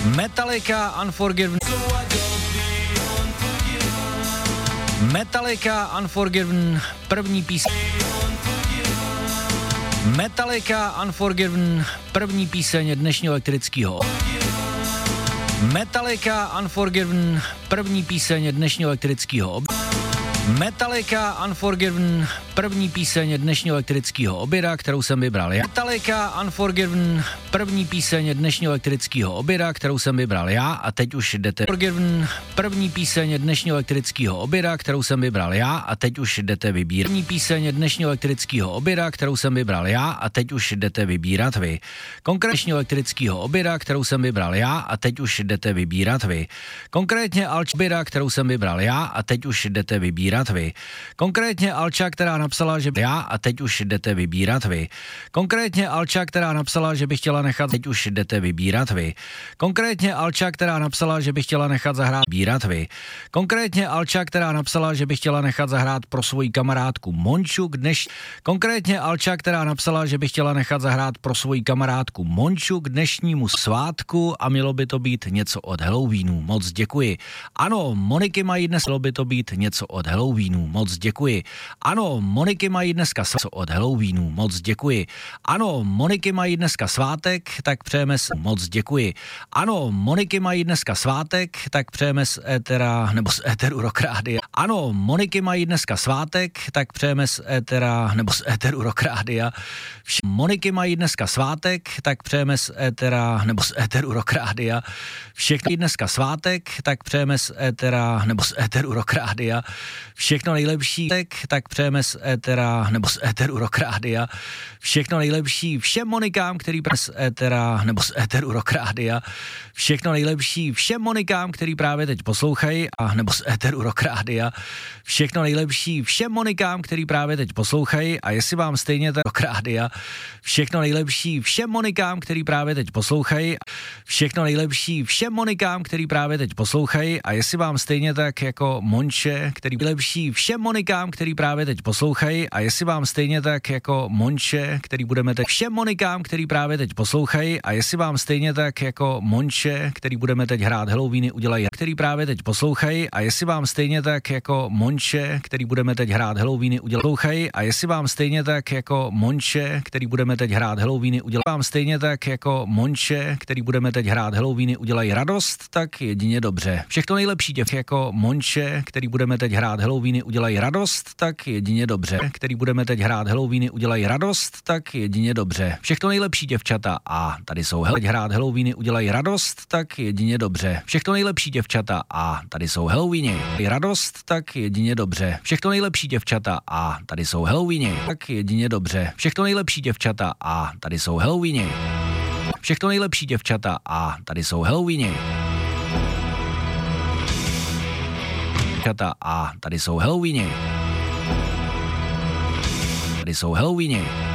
Metallica Unforgiven. Metallica Unforgiven, první píseň. Metallica Unforgiven, první píseň dnešního elektrického. Metallica Unforgiven, první píseň dnešního elektrického. Metallica Unforgiven, první píseň dnešního elektrického oběda, kterou jsem vybral já. Metallica Unforgiven, první píseň dnešního elektrického oběda, kterou jsem vybral já a teď už jdete. Unforgiven, první píseň dnešního elektrického oběda, kterou jsem vybral já a teď už jdete vybírat. První píseň dnešního elektrického oběda, kterou jsem vybral já a teď už jdete vybírat vy. Konkrétně elektrického oběda, kterou jsem vybral já a teď už jdete vybírat vy. Konkrétně oběda, kterou jsem vybral já a teď už jdete vybírat vy. Konkrétně Alča, která napsala, že já a teď už jdete vybírat vy. Konkrétně Alča, která napsala, že by chtěla nechat, teď už jdete vybírat vy. Konkrétně Alča, která napsala, že by chtěla nechat zahrát, vybírat vy. Konkrétně Alča, která napsala, že by chtěla nechat zahrát pro svoji kamarádku Monču Konkrétně Alča, která napsala, že by chtěla nechat zahrát pro svoji kamarádku Monču k dnešnímu svátku a mělo by to být něco od Halloweenu. Moc děkuji. Ano, Moniky mají dnes, mělo by to být něco od Halloweenu. Moc děkuji. Ano, Moniky mají dneska od Halloweenu. Moc děkuji. Ano, Moniky mají dneska svátek, tak přejeme moc děkuji. Ano, Moniky mají dneska svátek, tak přejeme z étera, nebo z éteru Rock Rádia. Ano, Moniky mají dneska svátek, tak přejeme z étera, nebo z éteru Rock Rádia. Moniky mají dneska svátek, tak přejeme z étera, nebo z éteru Rock Rádia. Všechny dneska svátek, tak přejeme z étera, nebo z éteru Rock Rádia. Všechno nejlepší, tak přejeme z étera, nebo z éteru Rock Rádia. Všechno nejlepší všem Monikám, který z étera, nebo z éteru Rock Rádia. Všechno nejlepší všem Monikám, který právě teď poslouchají, a nebo z éteru Rock Rádia. Všechno nejlepší všem Monikám, který právě teď poslouchají a jestli vám stejně tak Rock Rádia. Všechno nejlepší všem Monikám, který právě teď poslouchají. Všechno nejlepší všem Monikám, který právě teď poslouchají a jestli vám stejně tak jako Monče, který lepší všem Monikám, který právě teď poslouchají a jestli vám stejně tak jako Monče, který budeme teď všem Monikám, který právě teď poslouchají a jestli vám stejně tak jako Monče, který budeme teď hrát Halloweeny, udělají, který právě teď poslouchají a jestli vám stejně tak jako Monče, který budeme teď hrát Halloweeny, udělají a jestli vám stejně tak jako Monče, který budeme teď hrát Halloweeny, udělají vám stejně tak jako Monče, který budeme teď hrát Halloweeny, udělají radost, tak jedině dobře. Všechno nejlepší těch jako Monče, který budeme teď hrát Halloweeny, udělají radost, tak jedině dobře. Který budeme teď hrát Halloweeny, udělají radost, tak jedině dobře. Všechno nejlepší děvčata a tady jsou teď hrát Halloweeny, udělají radost, tak jedině dobře. Všechno nejlepší děvčata a tady jsou Halloweeny. Radost, tak jedině dobře. Všechno nejlepší děvčata a tady jsou Halloweeny, tak jedině dobře. Všechno nejlepší děvčata a tady jsou Halloweeny. Všechno nejlepší děvčata a tady jsou Halloweeny. A tady jsou Halloweeny. Tady jsou Halloweeny.